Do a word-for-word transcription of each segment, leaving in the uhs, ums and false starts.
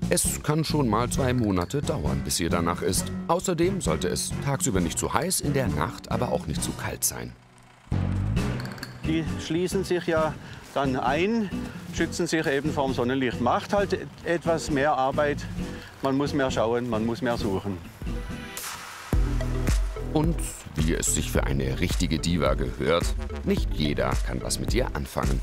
Es kann schon mal zwei Monate dauern, bis ihr danach ist. Außerdem sollte es tagsüber nicht zu heiß, in der Nacht aber auch nicht zu kalt sein. Die schließen sich ja dann ein, schützen sich eben vom Sonnenlicht. Macht halt etwas mehr Arbeit. Man muss mehr schauen, man muss mehr suchen. Und wie es sich für eine richtige Diva gehört, nicht jeder kann was mit ihr anfangen.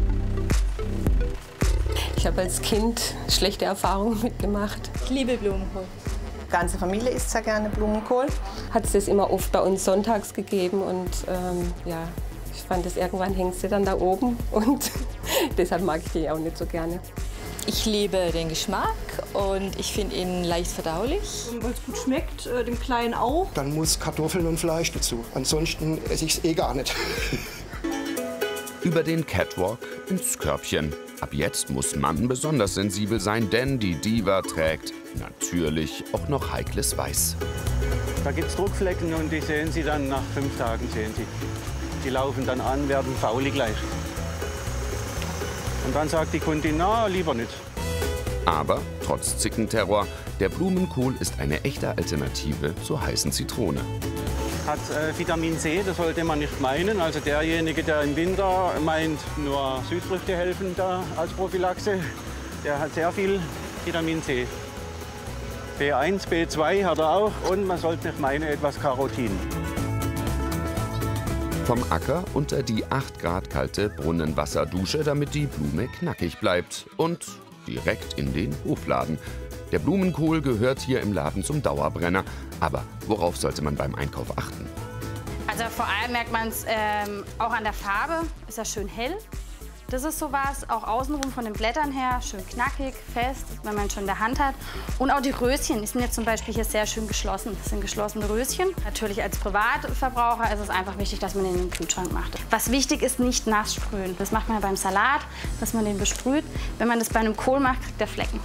Ich habe als Kind schlechte Erfahrungen mitgemacht. Ich liebe Blumenkohl. Die ganze Familie isst sehr gerne Blumenkohl. Hat es das immer oft bei uns sonntags gegeben und ähm, ja, ich fand das irgendwann hängt sie dann da oben und deshalb mag ich die auch nicht so gerne. Ich liebe den Geschmack und ich finde ihn leicht verdaulich. Weil es gut schmeckt, äh, dem Kleinen auch. Dann muss Kartoffeln und Fleisch dazu. Ansonsten esse ich es eh gar nicht. Über den Catwalk ins Körbchen. Ab jetzt muss man besonders sensibel sein, denn die Diva trägt natürlich auch noch heikles Weiß. Da gibt es Druckflecken und die sehen Sie dann nach fünf Tagen. Sehen Sie. Die laufen dann an, werden faulig leicht. Und dann sagt die Kundin, na, lieber nicht. Aber trotz Zickenterror, der Blumenkohl ist eine echte Alternative zur heißen Zitrone. Hat äh, Vitamin C, das sollte man nicht meinen. Also derjenige, der im Winter meint, nur Südfrüchte helfen da als Prophylaxe, der hat sehr viel Vitamin C. B eins, B zwei hat er auch und man sollte nicht meinen, etwas Carotin. Vom Acker unter die acht Grad kalte Brunnenwasserdusche, damit die Blume knackig bleibt. Und direkt in den Hofladen. Der Blumenkohl gehört hier im Laden zum Dauerbrenner. Aber worauf sollte man beim Einkauf achten? Also vor allem merkt man es ähm, auch an der Farbe. Ist er schön hell. Das ist sowas, auch außenrum von den Blättern her, schön knackig, fest, wenn man es schon in der Hand hat. Und auch die Röschen, die sind jetzt zum Beispiel hier sehr schön geschlossen. Das sind geschlossene Röschen. Natürlich als Privatverbraucher ist es einfach wichtig, dass man den in den Kühlschrank macht. Was wichtig ist, nicht nass sprühen. Das macht man ja beim Salat, dass man den besprüht. Wenn man das bei einem Kohl macht, kriegt der Flecken.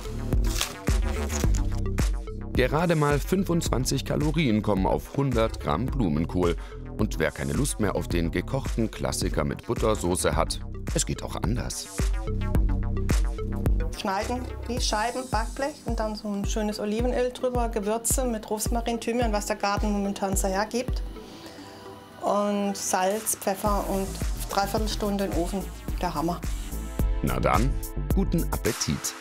Gerade mal fünfundzwanzig Kalorien kommen auf hundert Gramm Blumenkohl. Und wer keine Lust mehr auf den gekochten Klassiker mit Buttersoße hat, es geht auch anders. Schneiden wie Scheiben, Backblech und dann so ein schönes Olivenöl drüber, Gewürze mit Rosmarin, Thymian, was der Garten momentan so hergibt. Und Salz, Pfeffer und dreiviertel Stunde in den Ofen. Der Hammer. Na dann, guten Appetit.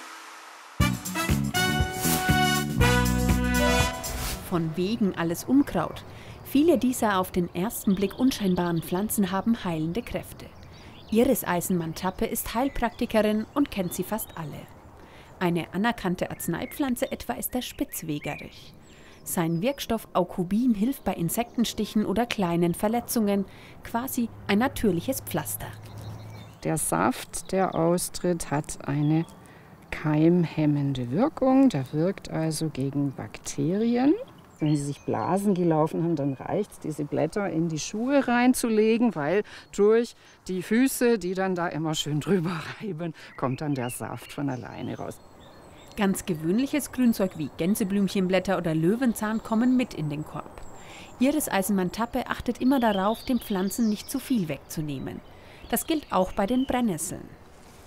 Von wegen alles Unkraut. Viele dieser auf den ersten Blick unscheinbaren Pflanzen haben heilende Kräfte. Iris Eisenmann-Tappe ist Heilpraktikerin und kennt sie fast alle. Eine anerkannte Arzneipflanze etwa ist der Spitzwegerich. Sein Wirkstoff Aucubin hilft bei Insektenstichen oder kleinen Verletzungen, quasi ein natürliches Pflaster. Der Saft, der austritt, hat eine keimhemmende Wirkung. Der wirkt also gegen Bakterien. Wenn Sie sich Blasen gelaufen haben, dann reicht es, diese Blätter in die Schuhe reinzulegen, weil durch die Füße, die dann da immer schön drüber reiben, kommt dann der Saft von alleine raus. Ganz gewöhnliches Grünzeug wie Gänseblümchenblätter oder Löwenzahn kommen mit in den Korb. Iris Eisenmann-Tappe achtet immer darauf, den Pflanzen nicht zu viel wegzunehmen. Das gilt auch bei den Brennnesseln.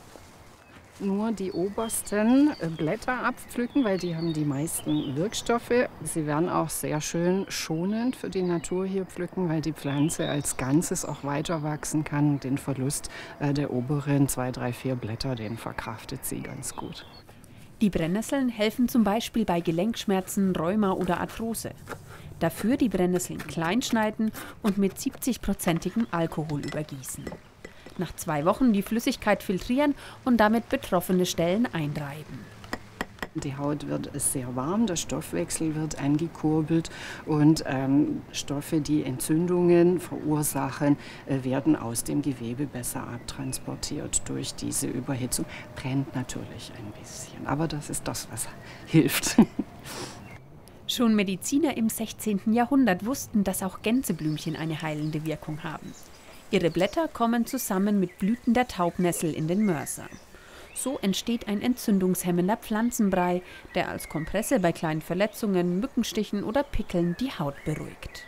Nur die obersten Blätter abpflücken, weil die haben die meisten Wirkstoffe. Sie werden auch sehr schön schonend für die Natur hier pflücken, weil die Pflanze als Ganzes auch weiter wachsen kann. Den Verlust der oberen zwei, drei, vier Blätter, den verkraftet sie ganz gut. Die Brennnesseln helfen zum Beispiel bei Gelenkschmerzen, Rheuma oder Arthrose. Dafür die Brennnesseln klein schneiden und mit siebzig-prozentigem Alkohol übergießen. Nach zwei Wochen die Flüssigkeit filtrieren und damit betroffene Stellen einreiben. Die Haut wird sehr warm, der Stoffwechsel wird angekurbelt und ähm, Stoffe, die Entzündungen verursachen, äh, werden aus dem Gewebe besser abtransportiert durch diese Überhitzung. Brennt natürlich ein bisschen, aber das ist das, was hilft. Schon Mediziner im sechzehnten Jahrhundert wussten, dass auch Gänseblümchen eine heilende Wirkung haben. Ihre Blätter kommen zusammen mit Blüten der Taubnessel in den Mörser. So entsteht ein entzündungshemmender Pflanzenbrei, der als Kompresse bei kleinen Verletzungen, Mückenstichen oder Pickeln die Haut beruhigt.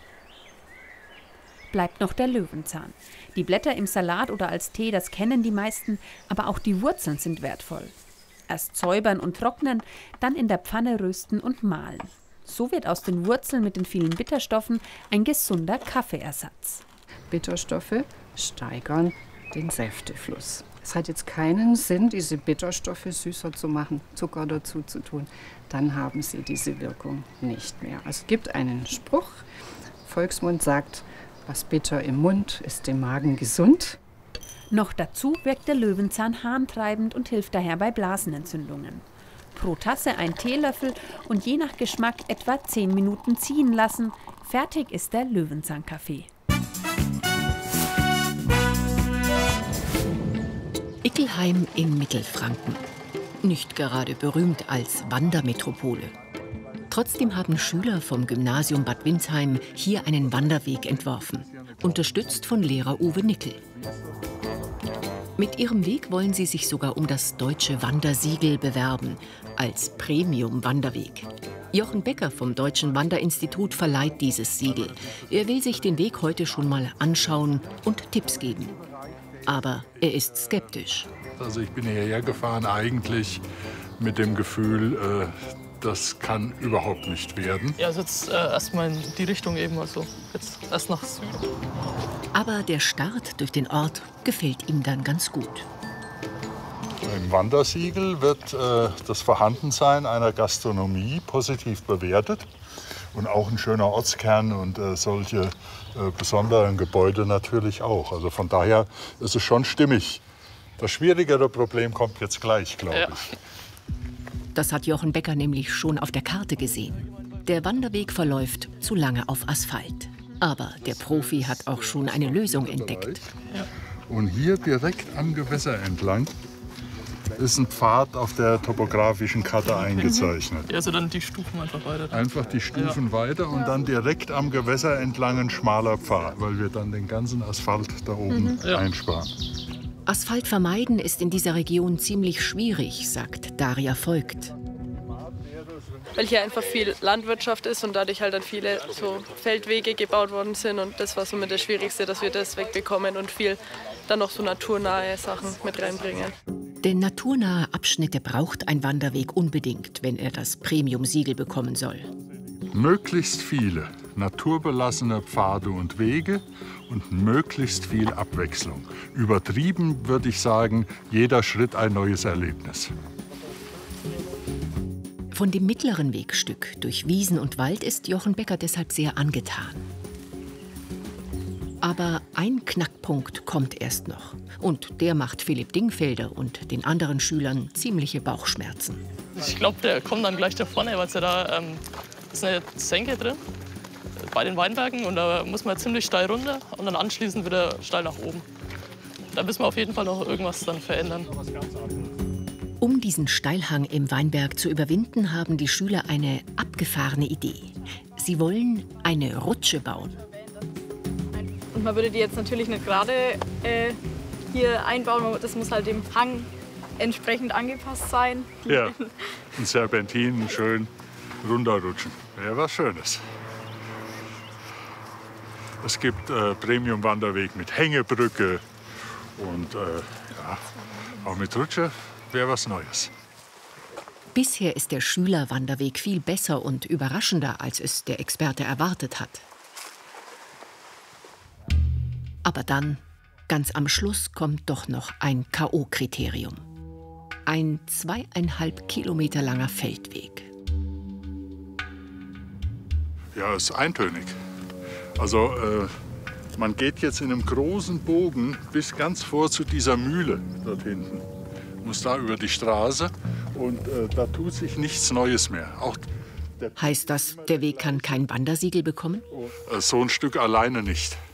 Bleibt noch der Löwenzahn. Die Blätter im Salat oder als Tee, das kennen die meisten, aber auch die Wurzeln sind wertvoll. Erst säubern und trocknen, dann in der Pfanne rösten und mahlen. So wird aus den Wurzeln mit den vielen Bitterstoffen ein gesunder Kaffeeersatz. Bitterstoffe steigern den Säftefluss. Es hat jetzt keinen Sinn, diese Bitterstoffe süßer zu machen, Zucker dazu zu tun. Dann haben sie diese Wirkung nicht mehr. Also es gibt einen Spruch, Volksmund sagt, was bitter im Mund, ist dem Magen gesund. Noch dazu wirkt der Löwenzahn harntreibend und hilft daher bei Blasenentzündungen. Pro Tasse ein Teelöffel und je nach Geschmack etwa zehn Minuten ziehen lassen. Fertig ist der Löwenzahnkaffee. Ickelheim in Mittelfranken. Nicht gerade berühmt als Wandermetropole. Trotzdem haben Schüler vom Gymnasium Bad Windsheim hier einen Wanderweg entworfen, unterstützt von Lehrer Uwe Nickel. Mit ihrem Weg wollen sie sich sogar um das Deutsche Wandersiegel bewerben, als Premium-Wanderweg. Jochen Becker vom Deutschen Wanderinstitut verleiht dieses Siegel. Er will sich den Weg heute schon mal anschauen und Tipps geben. Aber er ist skeptisch. Also ich bin hierher gefahren eigentlich mit dem Gefühl, äh, das kann überhaupt nicht werden. Ja, also jetzt äh, erstmal in die Richtung eben, also jetzt erst nach Süden. Aber der Start durch den Ort gefällt ihm dann ganz gut. Im Wandersiegel wird äh, das Vorhandensein einer Gastronomie positiv bewertet. Und auch ein schöner Ortskern und äh, solche äh, besonderen Gebäude natürlich auch. Also von daher ist es schon stimmig. Das schwierigere Problem kommt jetzt gleich, glaube ja. ich. Das hat Jochen Becker nämlich schon auf der Karte gesehen. Der Wanderweg verläuft zu lange auf Asphalt. Aber der Profi hat auch schon eine Lösung entdeckt. Ja. Und hier direkt am Gewässer entlang ist ein Pfad auf der topografischen Karte eingezeichnet. Ja, also dann die Stufen einfach weiter. Einfach die Stufen ja. weiter und dann direkt am Gewässer entlang ein schmaler Pfad, weil wir dann den ganzen Asphalt da oben mhm. ja. einsparen. Asphalt vermeiden ist in dieser Region ziemlich schwierig, sagt Daria Voigt. Weil hier einfach viel Landwirtschaft ist und dadurch halt dann viele so Feldwege gebaut worden sind. Und das war somit das Schwierigste, dass wir das wegbekommen und viel dann noch so naturnahe Sachen mit reinbringen. Denn naturnahe Abschnitte braucht ein Wanderweg unbedingt, wenn er das Premium-Siegel bekommen soll. Möglichst viele naturbelassene Pfade und Wege und möglichst viel Abwechslung. Übertrieben würde ich sagen, jeder Schritt ein neues Erlebnis. Von dem mittleren Wegstück durch Wiesen und Wald ist Jochen Becker deshalb sehr angetan. Aber ein Knackpunkt kommt erst noch. Und der macht Philipp Dingfelder und den anderen Schülern ziemliche Bauchschmerzen. Ich glaube, der kommt dann gleich da vorne, weil ja da ähm, ist eine Senke drin bei den Weinbergen. Und da muss man ziemlich steil runter und dann anschließend wieder steil nach oben. Da müssen wir auf jeden Fall noch irgendwas dann verändern. Um diesen Steilhang im Weinberg zu überwinden, haben die Schüler eine abgefahrene Idee. Sie wollen eine Rutsche bauen. Und man würde die jetzt natürlich nicht gerade äh, hier einbauen, das muss halt dem Hang entsprechend angepasst sein. Ja, ein Serpentin schön runterrutschen, wäre was Schönes. Es gibt äh, Premium-Wanderweg mit Hängebrücke und äh, ja, auch mit Rutsche wäre was Neues. Bisher ist der Schülerwanderweg viel besser und überraschender, als es der Experte erwartet hat. Aber dann, ganz am Schluss, kommt doch noch ein K O-Kriterium. Ein zweieinhalb Kilometer langer Feldweg. Ja, es ist eintönig. Also äh, man geht jetzt in einem großen Bogen bis ganz vor zu dieser Mühle dort hinten. Muss da über die Straße und äh, da tut sich nichts Neues mehr. Auch heißt das, der Weg kann kein Wandersiegel bekommen? Äh, so ein Stück alleine nicht.